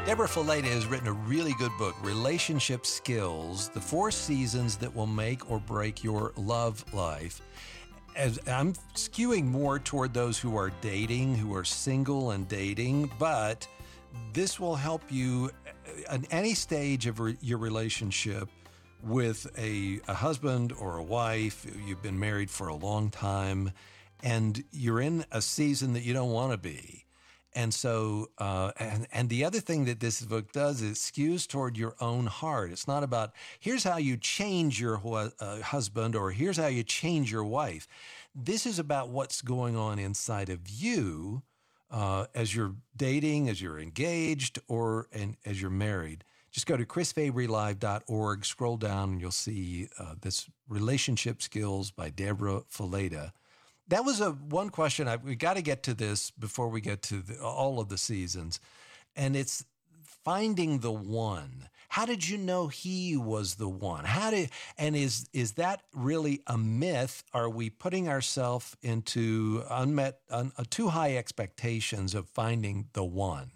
Deborah Fileta has written a really good book, Relationship Skills, the 4 seasons that will make or break your love life. As I'm skewing more toward those who are dating, who are single and dating, but this will help you at any stage of your relationship with a husband or a wife. You've been married for a long time and you're in a season that you don't want to be. And so, and the other thing that this book does is skews toward your own heart. It's not about, here's how you change your husband or here's how you change your wife. This is about what's going on inside of you as you're dating, as you're engaged, and as you're married. Just go to chrisfabrylive.org, scroll down, and you'll see this Relationship Skills by Deborah Fileta. That was one question. We got to get to this before we get to all of the seasons. And it's finding the one. How did you know he was the one? Is that really a myth? Are we putting ourselves into too high expectations of finding the one?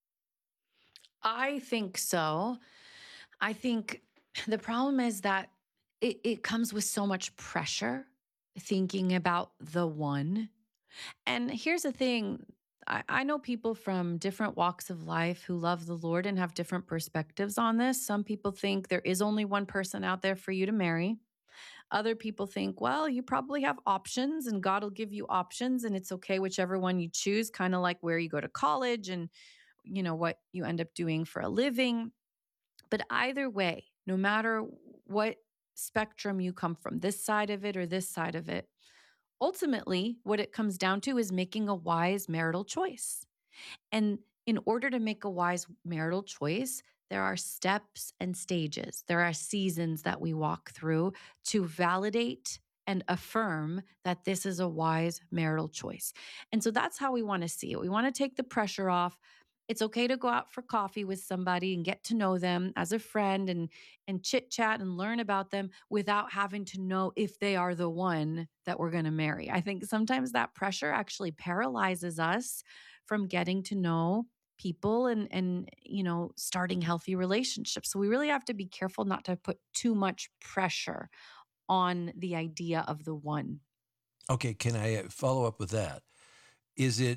I think so. I think the problem is that it comes with so much pressure thinking about the one. And here's the thing. I know people from different walks of life who love the Lord and have different perspectives on this. Some people think there is only one person out there for you to marry. Other people think, well, you probably have options and God will give you options and it's okay whichever one you choose, kind of like where you go to college and what you end up doing for a living. But either way, no matter what spectrum you come from, this side of it or this side of it, ultimately, what it comes down to is making a wise marital choice. And in order to make a wise marital choice, there are steps and stages. There are seasons that we walk through to validate and affirm that this is a wise marital choice. And so that's how we want to see it. We want to take the pressure off. It's okay to go out for coffee with somebody and get to know them as a friend and chit chat and learn about them without having to know if they are the one that we're going to marry. I think sometimes that pressure actually paralyzes us from getting to know people and starting healthy relationships. So we really have to be careful not to put too much pressure on the idea of the one. Okay, can I follow up with that? Is it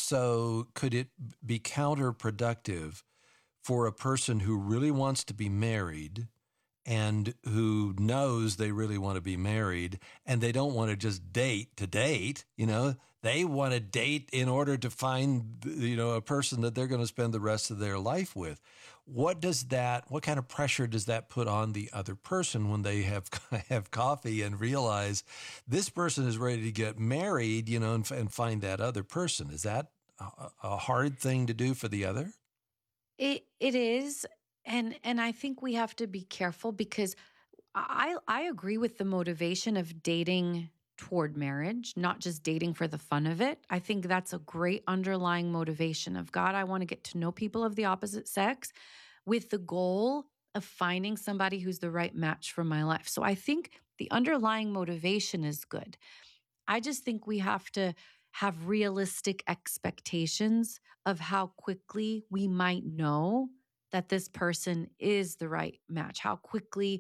also, could it be counterproductive for a person who really wants to be married and who knows they really want to be married and they don't want to just date to date, they want to date in order to find, a person that they're going to spend the rest of their life with. What kind of pressure does that put on the other person when they have coffee and realize this person is ready to get married, and find that other person? Is that a hard thing to do for the other? It is. And I think we have to be careful because I agree with the motivation of dating toward marriage, not just dating for the fun of it. I think that's a great underlying motivation of God. I want to get to know people of the opposite sex with the goal of finding somebody who's the right match for my life. So I think the underlying motivation is good. I just think we have to have realistic expectations of how quickly we might know that this person is the right match, how quickly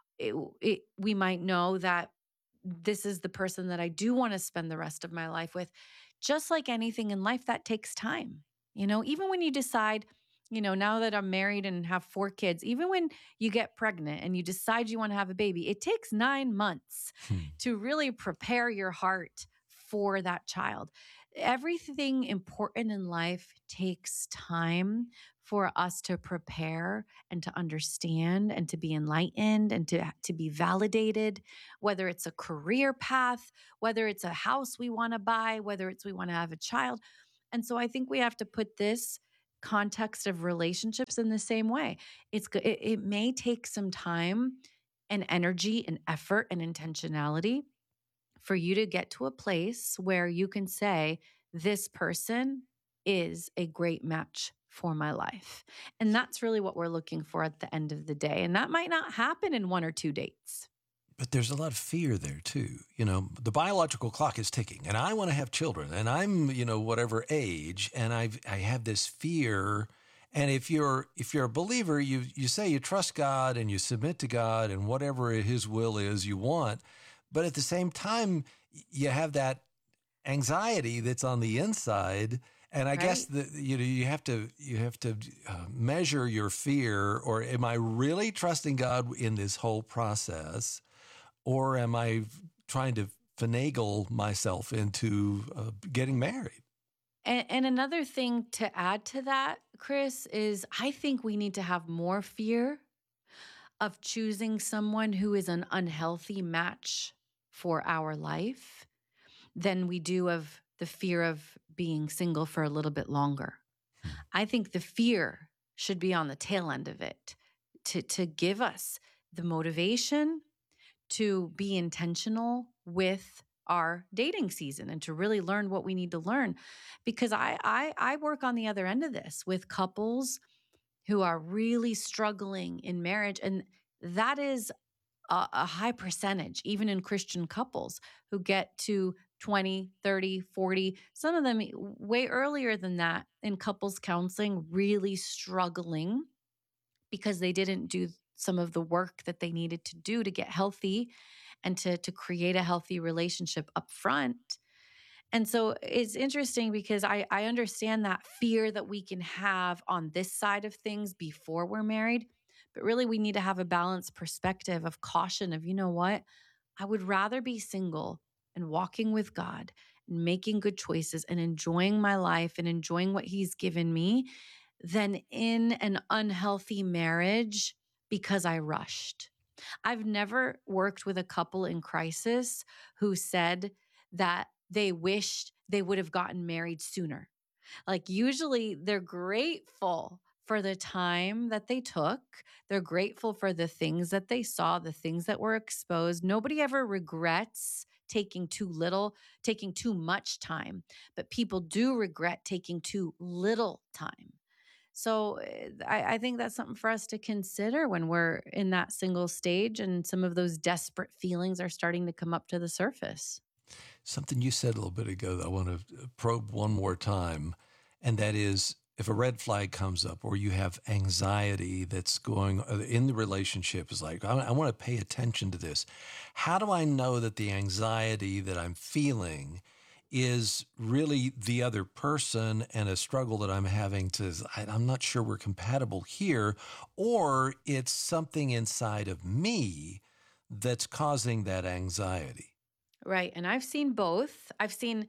we might know that this is the person that I do want to spend the rest of my life with. Just like anything in life, that takes time. Even when you decide, now that I'm married and have 4 kids, even when you get pregnant and you decide you want to have a baby, it takes 9 months to really prepare your heart for that child. Everything important in life takes time for us to prepare and to understand and to be enlightened and to be validated, whether it's a career path, whether it's a house we want to buy, whether it's we want to have a child. And so I think we have to put this context of relationships in the same way. It may take some time and energy and effort and intentionality for you to get to a place where you can say, this person is a great match for my life. And that's really what we're looking for at the end of the day. And that might not happen in 1 or 2 dates. But there's a lot of fear there too. The biological clock is ticking and I want to have children and I'm, whatever age, and I have this fear And if you're a believer, you say you trust God and you submit to God and whatever His will is, you want. But at the same time, you have that anxiety that's on the inside. And I guess right? that you have to measure your fear. Or am I really trusting God in this whole process, or am I trying to finagle myself into getting married? And another thing to add to that, Chris, is I think we need to have more fear of choosing someone who is an unhealthy match for our life than we do of the fear of being single for a little bit longer. Hmm. I think the fear should be on the tail end of it to give us the motivation to be intentional with our dating season and to really learn what we need to learn. Because I work on the other end of this with couples who are really struggling in marriage. And that is a high percentage, even in Christian couples who get to 20, 30, 40, some of them way earlier than that in couples counseling, really struggling because they didn't do some of the work that they needed to do to get healthy and to create a healthy relationship up front. And so it's interesting because I understand that fear that we can have on this side of things before we're married, but really we need to have a balanced perspective of caution of, you know what? I would rather be single and walking with God and making good choices and enjoying my life and enjoying what He's given me than in an unhealthy marriage because I rushed. I've never worked with a couple in crisis who said that they wished they would have gotten married sooner. Like, usually they're grateful for the time that they took. They're grateful for the things that they saw, the things that were exposed. Nobody ever regrets taking too little, taking too much time, but people do regret taking too little time. So I think that's something for us to consider when we're in that single stage and some of those desperate feelings are starting to come up to the surface. Something you said a little bit ago that I want to probe one more time, and that is if a red flag comes up or you have anxiety that's going in the relationship, is like, I want to pay attention to this. How do I know that the anxiety that I'm feeling is really the other person and a struggle that I'm having I'm not sure we're compatible here, or it's something inside of me that's causing that anxiety? Right. And I've seen both. I've seen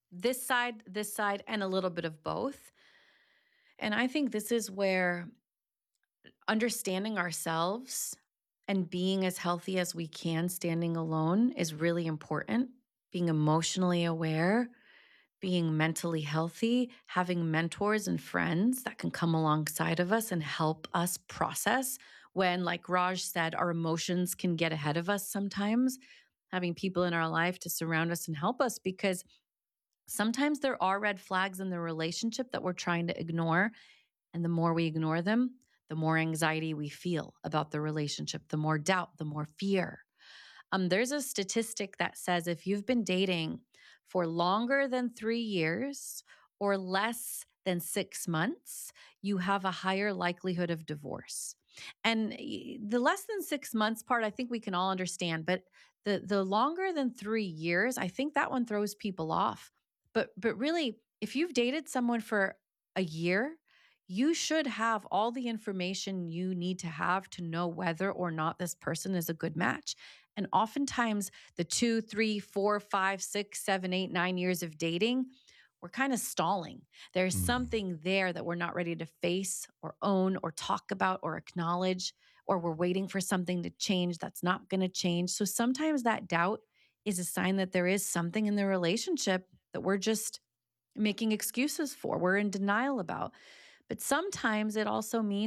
this side, and a little bit of both. And I think this is where understanding ourselves and being as healthy as we can standing alone is really important. Being emotionally aware, being mentally healthy, having mentors and friends that can come alongside of us and help us process when, like Raj said, our emotions can get ahead of us sometimes. Having people in our life to surround us and help us because sometimes there are red flags in the relationship that we're trying to ignore. And the more we ignore them, the more anxiety we feel about the relationship, the more doubt, the more fear. There's a statistic that says if you've been dating for longer than 3 years or less than 6 months, you have a higher likelihood of divorce. And the less than 6 months part, I think we can all understand. But the longer than 3 years, I think that one throws people off. But really, if you've dated someone for a year, you should have all the information you need to have to know whether or not this person is a good match. And oftentimes, the 2, 3, 4, 5, 6, 7, 8, 9 years of dating, we're kind of stalling. There's Mm. something there that we're not ready to face or own or talk about or acknowledge, or we're waiting for something to change that's not going to change. So sometimes that doubt is a sign that there is something in the relationship that we're just making excuses for, we're in denial about. But sometimes it also means